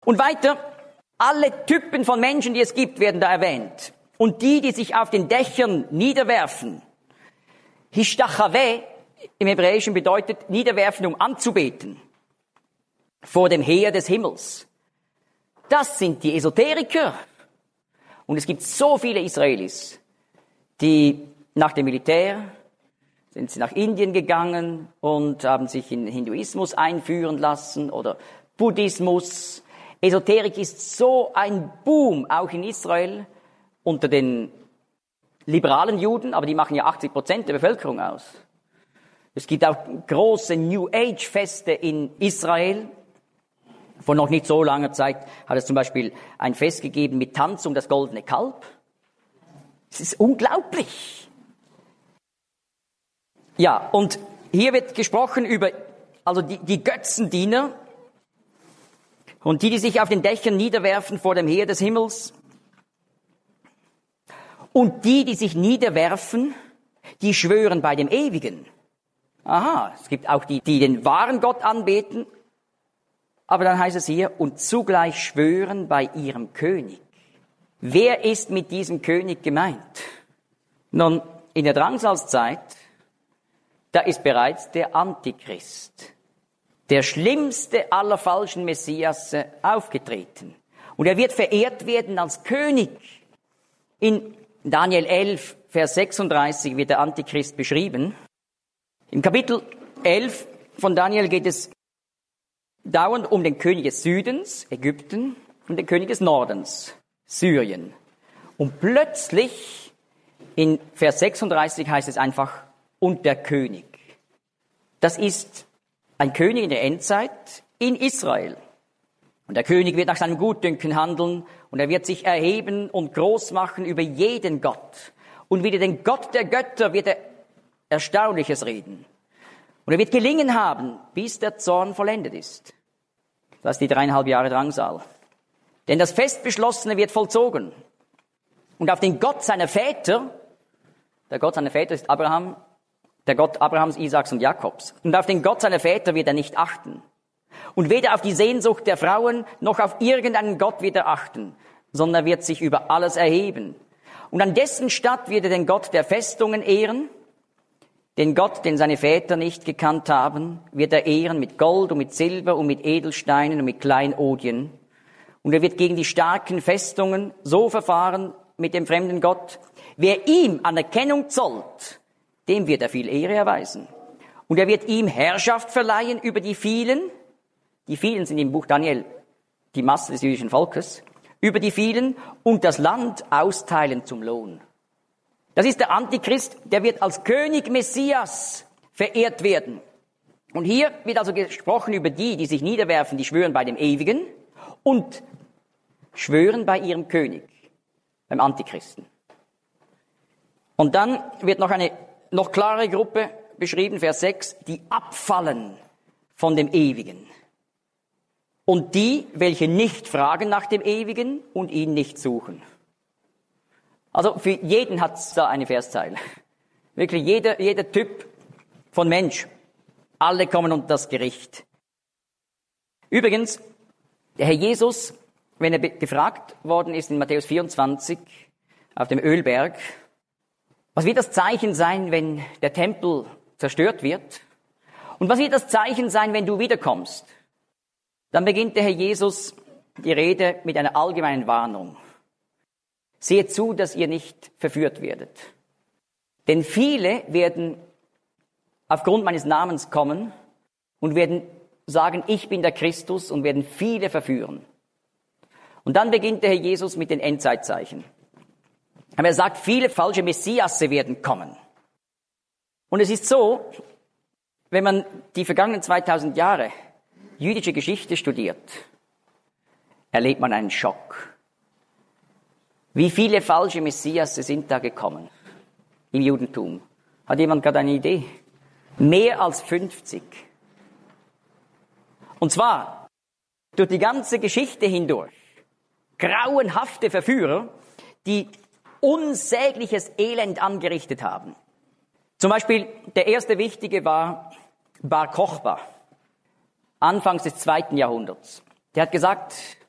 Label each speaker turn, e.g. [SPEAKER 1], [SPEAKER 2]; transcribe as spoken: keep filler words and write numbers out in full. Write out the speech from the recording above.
[SPEAKER 1] Und weiter, alle Typen von Menschen, die es gibt, werden da erwähnt. Und die, die sich auf den Dächern niederwerfen. Hishtachave im Hebräischen bedeutet niederwerfen, um anzubeten. Vor dem Heer des Himmels. Das sind die Esoteriker. Und es gibt so viele Israelis, die nach dem Militär sind sie nach Indien gegangen und haben sich in Hinduismus einführen lassen oder Buddhismus. Esoterik ist so ein Boom, auch in Israel, unter den liberalen Juden, aber die machen ja achtzig Prozent der Bevölkerung aus. Es gibt auch große New Age Feste in Israel. Vor noch nicht so langer Zeit hat es zum Beispiel ein Fest gegeben mit Tanz um das goldene Kalb. Es ist unglaublich. Ja, und hier wird gesprochen über also die, die Götzendiener und die, die sich auf den Dächern niederwerfen vor dem Heer des Himmels. Und die, die sich niederwerfen, die schwören bei dem Ewigen. Aha, es gibt auch die, die den wahren Gott anbeten. Aber dann heißt es hier, und zugleich schwören bei ihrem König. Wer ist mit diesem König gemeint? Nun, in der Drangsalzzeit, da ist bereits der Antichrist, der schlimmste aller falschen Messiasse, aufgetreten. Und er wird verehrt werden als König. In Daniel elf, Vers sechsunddreißig wird der Antichrist beschrieben. Im Kapitel elf von Daniel geht es dauernd um den König des Südens, Ägypten, und den König des Nordens, Syrien. Und plötzlich in Vers sechsunddreißig heißt es einfach, und der König. Das ist ein König in der Endzeit in Israel. Und der König wird nach seinem Gutdünken handeln und er wird sich erheben und groß machen über jeden Gott. Und wieder den Gott der Götter wird er Erstaunliches reden. Und er wird gelingen haben, bis der Zorn vollendet ist. Das ist die dreieinhalb Jahre Drangsal. Denn das Festbeschlossene wird vollzogen. Und auf den Gott seiner Väter, der Gott seiner Väter ist Abraham, der Gott Abrahams, Isaaks und Jakobs. Und auf den Gott seiner Väter wird er nicht achten. Und weder auf die Sehnsucht der Frauen, noch auf irgendeinen Gott wird er achten, sondern er wird sich über alles erheben. Und an dessen Statt wird er den Gott der Festungen ehren. Den Gott, den seine Väter nicht gekannt haben, wird er ehren mit Gold und mit Silber und mit Edelsteinen und mit Kleinodien. Und er wird gegen die starken Festungen so verfahren mit dem fremden Gott. Wer ihm Anerkennung zollt, dem wird er viel Ehre erweisen. Und er wird ihm Herrschaft verleihen über die vielen. Die vielen sind im Buch Daniel die Masse des jüdischen Volkes. Über die vielen und das Land austeilen zum Lohn. Das ist der Antichrist, der wird als König Messias verehrt werden. Und hier wird also gesprochen über die, die sich niederwerfen, die schwören bei dem Ewigen und schwören bei ihrem König, beim Antichristen. Und dann wird noch eine noch klare Gruppe beschrieben, Vers sechs, die abfallen von dem Ewigen. Und die, welche nicht fragen nach dem Ewigen und ihn nicht suchen. Also für jeden hat es da eine Verszeile. Wirklich jeder, jeder Typ von Mensch. Alle kommen unter das Gericht. Übrigens, der Herr Jesus, wenn er gefragt worden ist in Matthäus vierundzwanzig auf dem Ölberg, was wird das Zeichen sein, wenn der Tempel zerstört wird? Und was wird das Zeichen sein, wenn du wiederkommst? Dann beginnt der Herr Jesus die Rede mit einer allgemeinen Warnung. Seht zu, dass ihr nicht verführt werdet. Denn viele werden aufgrund meines Namens kommen und werden sagen, ich bin der Christus, und werden viele verführen. Und dann beginnt der Herr Jesus mit den Endzeitzeichen. Aber er sagt, viele falsche Messiasse werden kommen. Und es ist so, wenn man die vergangenen zweitausend Jahre jüdische Geschichte studiert, erlebt man einen Schock. Wie viele falsche Messiasse sind da gekommen im Judentum? Hat jemand gerade eine Idee? Mehr als fünfzig. Und zwar durch die ganze Geschichte hindurch. Grauenhafte Verführer, die unsägliches Elend angerichtet haben. Zum Beispiel der erste wichtige war Bar Kochba, anfangs des zweiten Jahrhunderts. Der hat gesagt,